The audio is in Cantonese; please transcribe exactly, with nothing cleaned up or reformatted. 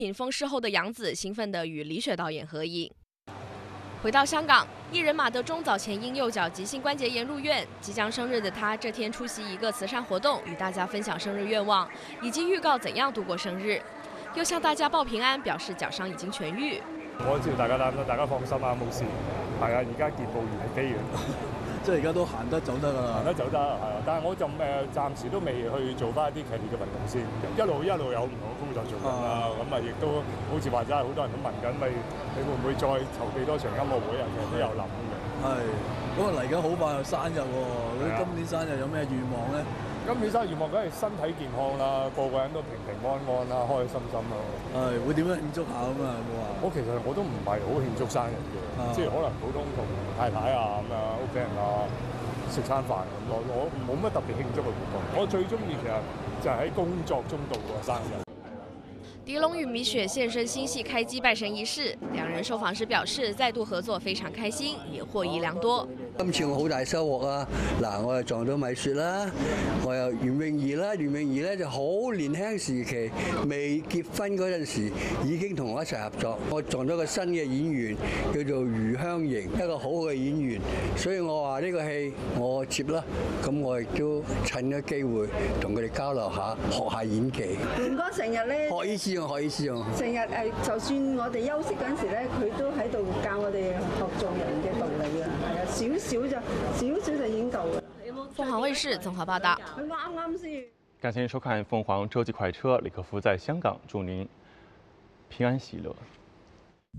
影封事后的杨紫兴奋地与李雪导演合影。回到香港，艺人马德钟早前因右脚急性关节炎入院，即将生日的他这天出席一个慈善活动，与大家分享生日愿望，以及预告怎样度过生日，又向大家报平安，表示脚傷已經痊愈。 我知大家擔大家放心啊，冇事。係啊，而家健步如飛嘅。 即係而家都行得走得㗎啦， 行得走得係啊，但係我就誒暫時都未去做翻一啲劇烈嘅運動先，一路一路有唔同嘅工作做緊啦，咁啊亦都好似話齋好多人都問緊，咪你會唔會再籌備多場音樂會啊？其實都有諗嘅。 係，咁啊嚟緊好快就生日喎，你今年生日有咩願望咧？ 今年生日願望梗係身體健康啦，個個人都平平安安啦，開開心心啦。 係會點樣慶祝下咁啊？有冇話？ 我其實我都唔係好慶祝生日嘅，即係可能普通同太太啊咁啊屋企人啊食餐飯咁咯，我冇乜特別慶祝嘅活動。我最中意其實就係喺工作中度過生日。 狄龍與米雪現身新戲開機拜神儀式，兩人受訪時表示再度合作非常開心，也獲益良多。 今次我好大收穫啊！嗱，我又撞到米雪啦，我又袁詠儀啦，袁詠儀咧就好年輕時期未結婚嗰陣時已經同我一齊合作，我撞到個新嘅演員叫做余香凝，一個好嘅演員，所以我話呢個戲我接啦，咁我亦都趁咗機會同佢哋交流下，學下演技。 袁哥成日咧學醫師用學醫師用， 成日誒，就算我哋休息嗰陣時咧，佢都喺度教我哋學做人嘅道理啊，係啊，少少就少少就已經夠啦。 鳳凰衛視綜合報道。 佢啱啱先。 感謝您收看鳳凰洲際快車，李克夫在香港，祝您平安喜樂。